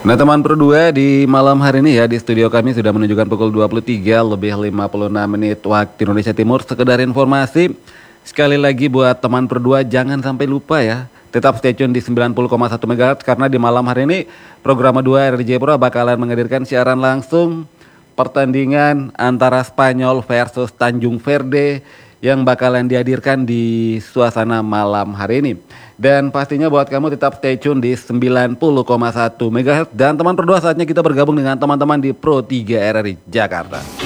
Nah teman berdua di malam hari ini ya di studio kami sudah menunjukkan pukul 23 lebih 56 menit waktu Indonesia Timur. Sekedar informasi sekali lagi buat teman berdua jangan sampai lupa ya. Tetap stay tune di 90,1 MHz karena di malam hari ini program 2 RRJ Pro bakalan menghadirkan siaran langsung pertandingan antara Spanyol versus Tanjung Verde yang bakalan dihadirkan di suasana malam hari ini. Dan pastinya buat kamu tetap stay tune di 90,1 MHz. Dan teman berdua saatnya kita bergabung dengan teman-teman di Pro 3 RRI Jakarta.